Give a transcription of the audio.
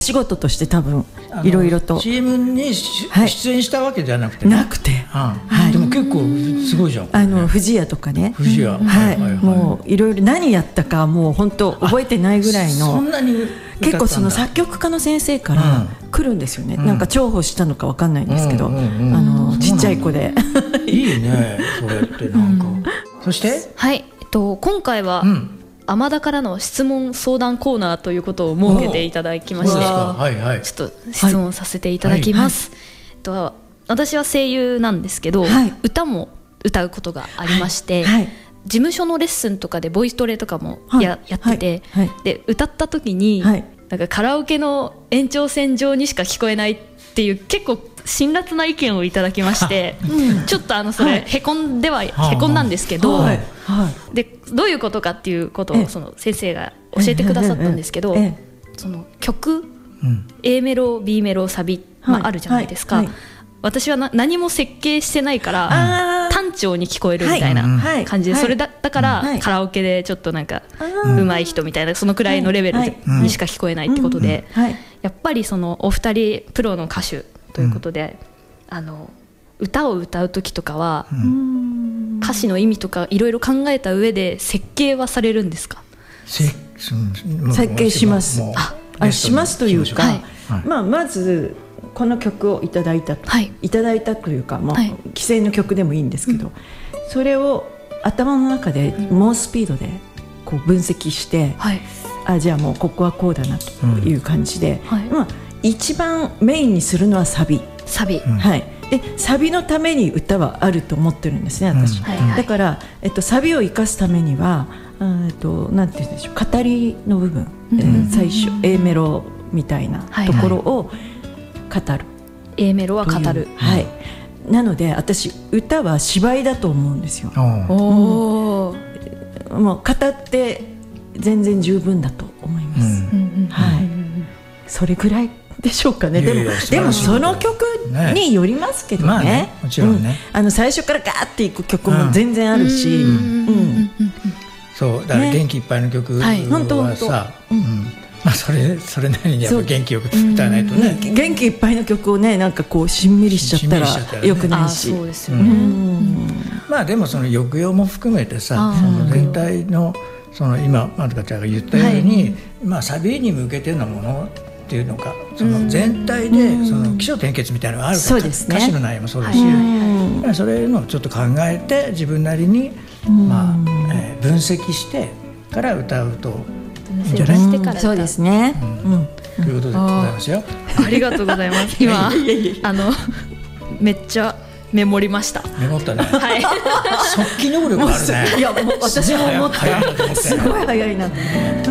仕事として多分いろいろと CM に出演したわけじゃなくて、 なくて、 でも結構すごいじゃん。 富士屋とかね、 富士屋、 もういろいろ何やったかもう本当覚えてないぐらいの。 そんなに結構その作曲家の先生から来るんですよね、なんか重宝したのか分かんないんですけど、ちっちゃい子でいいねそれってなんか。そしてはい、今回は、天田からの質問相談コーナーということを設けていただきまして、ちょっと質問させていただきます。私は声優なんですけど、歌も歌うことがありまして、事務所のレッスンとかでボイトレとかもやってて、で歌った時に、なんかカラオケの延長線上にしか聞こえないっていう結構辛辣な意見をいただきまして、ちょっとそれへこんだんですけど、でどういうことかっていうことをその先生が教えてくださったんですけど、その曲、A メロ B メロサビ、あるじゃないですか。私は何も設計してないから単調に聞こえるみたいな感じで、それだからカラオケでちょっとなんか上手い人みたいなそのくらいのレベルにしか聞こえないってことで、やっぱりそのお二人プロの歌手ということで、歌を歌う時とかは歌詞の意味とかいろいろ考えた上で設計はされるんですか？ 設計します。しますというか、まずこの曲をいただいたというか、既成の曲でもいいんですけど、それを頭の中で猛スピードでこう分析して、じゃあもうここはこうだなという感じで、一番メインにするのはサビ、でサビのために歌はあると思ってるんですね、私。だから、サビを生かすためにはなんて言うんでしょう、語りの部分、最初 A メロみたいなところを語る、 A メロは語る、 なので私歌は芝居だと思うんですよ。もう語って全然十分だと思います。それぐらいでしょうかね。でもその曲によりますけどね。 もちろんね、 最初からガーっていく曲も全然あるし、 そうだから元気いっぱいの曲はさ、それなりにやっぱ元気よく歌わないとね。 元気いっぱいの曲をね、なんかこうしんみりしちゃったらよくないし。 でもその抑揚も含めてさ、その全体のその今まどかちゃんが言ったように、サビに向けてのものっていうのか、その全体でその起承転結みたいなのがあるから、歌詞の内容もそうだし、それのちょっと考えて自分なりに分析してから歌うといいんじゃない？ そうですね。 ということでございますよ。 ありがとうございます。今めっちゃメモりました。 メモったね。速記能力あるね。 いや、もう私も思った。すごい早いな。